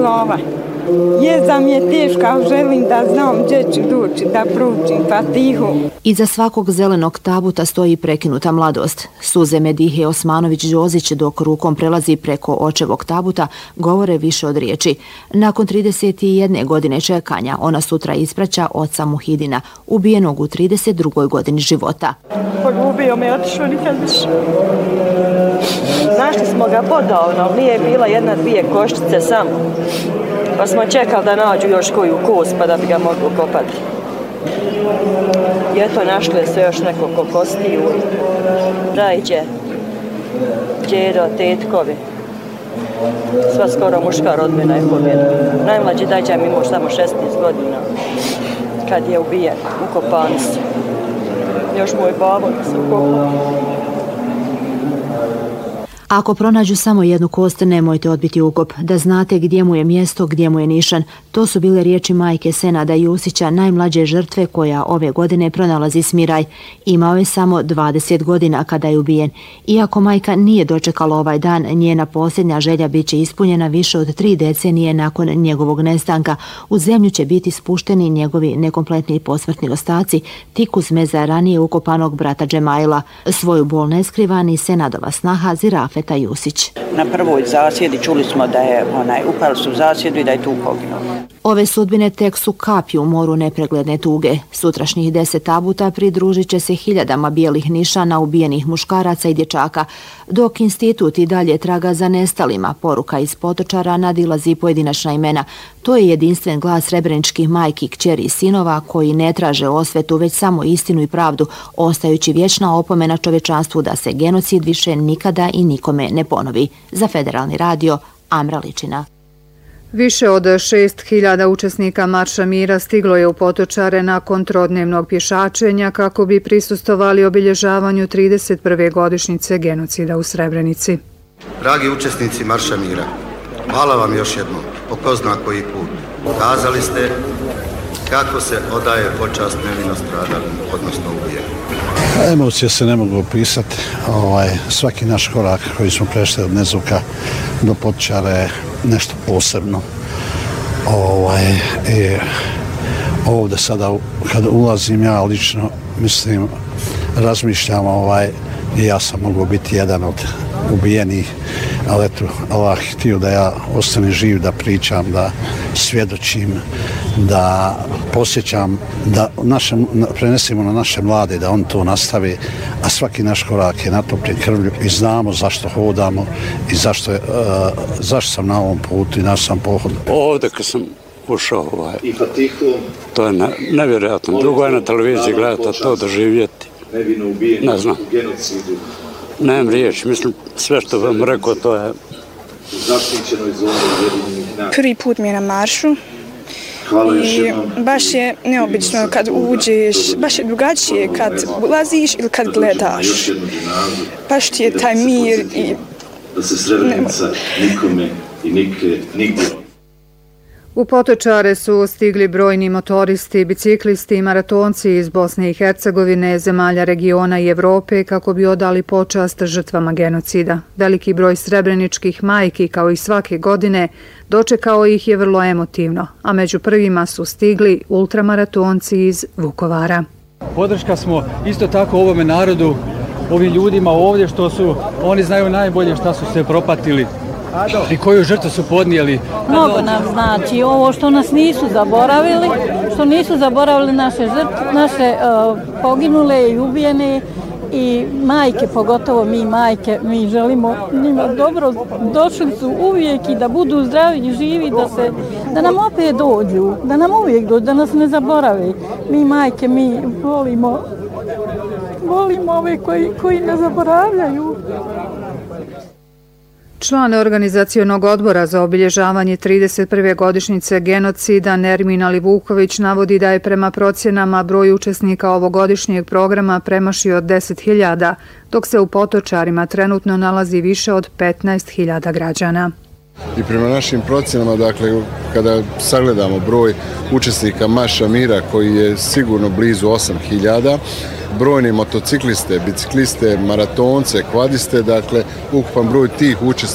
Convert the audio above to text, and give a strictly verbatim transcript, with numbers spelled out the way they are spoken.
slova. Jeza mi je teška, ali želim da znam gdje ću doći, da proučim Fatihu. Iza svakog zelenog tabuta stoji prekinuta mladost. Suze Medihe Osmanović-Đozić, dok rukom prelazi preko očevog tabuta, govore više od riječi. Nakon trideset jedne godine čekanja, ona sutra ispraća oca Muhidina, ubijenog u trideset drugoj godini života. Pogubio me, otišao nikad više. Našli smo ga podavno, nije bila jedna, dvije koščice samo. Pa smo čekali da nađu još koju kost pa da bi ga mogli kopati. I eto, našli se još nekoliko kostiju. Rajđe, djedo, tetkovi. Sva skoro muška rodbina je pobjeda. Najmlađi dajđa mi imao samo šesnaest godina kad je ubijen, ukopani su. Još moj babo da se ukopao. Ako pronađu samo jednu kost, nemojte odbiti ukop. Da znate gdje mu je mjesto, gdje mu je nišan. To su bile riječi majke Senada Jusića, najmlađe žrtve koja ove godine pronalazi smiraj. Imao je samo dvadeset godina kada je ubijen. Iako majka nije dočekala ovaj dan, njena posljednja želja bit će ispunjena više od tri decenije nakon njegovog nestanka. U zemlju će biti spušteni njegovi nekompletni posmrtni ostaci, tik uz mezar ranije ukopanog brata Džemaila. Svoju bol ne skriva ni Senadova snaha Zirafe Jusić. Na prvoj zasjedi čuli smo da je onaj, upali su zasjedu i da je tu poginuo. Ove sudbine tek su kapi u moru nepregledne tuge. Sutrašnjih deset tabuta pridružit će se hiljadama bijelih nišana ubijenih muškaraca i dječaka, dok institut i dalje traga za nestalima. Poruka iz Potočara nadilazi pojedinačna imena. To je jedinstven glas srebreničkih majki, kćeri i sinova koji ne traže osvetu, već samo istinu i pravdu, ostajući vječna opomena čovječanstvu da se genocid više nikada i nikome ne ponovi. Za Federalni radio, Amra Ličina. Više od šest hiljada učesnika Marša mira stiglo je u Potočare nakon trodnevnog pješačenja kako bi prisustvovali obilježavanju trideset prve godišnjice genocida u Srebrenici. Dragi učesnici Marša mira, hvala vam još jednom, po ko zna koji put. Pokazali ste kako se odaje počast nevino stradalim, odnosno ubijenim. Emocije se ne mogu opisati. Ovaj, svaki naš korak koji smo prešli od Nezuka do Potočara je nešto posebno. Ovaj, i ovdje sada kad ulazim ja lično, mislim, razmišljam, ovaj, i ja sam mogu biti jedan od ubijenih, ali eto, Allah htio da ja ostanem živ, da pričam, da svjedočim, da posjećam, da naše, prenesimo na naše mlade, da on to nastavi, a svaki naš korak je natopljen krvlju i znamo zašto hodamo i zašto, je, uh, zašto sam na ovom putu i naš sam pohod. Ovdje kad sam ušao, ovaj, to je ne, nevjerojatno. Drugo je na televiziji gledati, a to doživjeti. Ne znam. Nemam riječ, mislim, sve što vam rekao, to je... Prvi put mi je na maršu i baš je neobično kad uđeš, baš je drugačije kad ulaziš ili kad gledaš. Baš ti je taj mir i... Da se Srebrenica nikome i nike, nigdje... U Potočare su stigli brojni motoristi, biciklisti i maratonci iz Bosne i Hercegovine, zemalja regiona i Evrope kako bi odali počast žrtvama genocida. Veliki broj srebreničkih majki, kao i svake godine, dočekao ih je vrlo emotivno, a među prvima su stigli ultramaratonci iz Vukovara. Podrška smo isto tako ovome narodu, ovim ljudima ovdje što su, oni znaju najbolje šta su se propatili i koju žrtvu su podnijeli. Mnogo nam znači ovo što nas nisu zaboravili, što nisu zaboravili naše žrtve, naše uh, poginule i ubijene i majke, pogotovo mi majke, mi želimo njima dobro, došli su uvijek i da budu zdravi i živi, da, se, da nam opet dođu, da nam uvijek dođu, da nas ne zaborave. Mi majke, mi volimo, volimo ove koji, koji ne zaboravljaju. Član organizacionog odbora za obilježavanje trideset prve godišnjice genocida Nermin Alivuković navodi da je prema procjenama broj učesnika ovogodišnjeg programa premašio od deset hiljada, dok se u Potočarima trenutno nalazi više od petnaest hiljada građana. I prema našim procjenama, dakle, kada sagledamo broj učesnika Marša mira koji je sigurno blizu osam hiljada, brojne motocikliste, bicikliste, maratonce, kvadiste, dakle, ukupan broj tih učesnika